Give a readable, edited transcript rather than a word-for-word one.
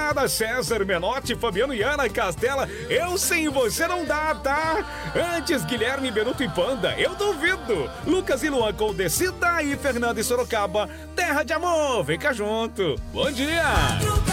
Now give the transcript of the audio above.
moçada, César, Menotti, Fabiano e Ana Castela. Eu sem você não dá, tá? Antes, Guilherme, Benuto e Panda, eu duvido. Lucas e Luan com Decida e Fernanda e Sorocaba. Terra de amor, vem cá junto. Bom dia!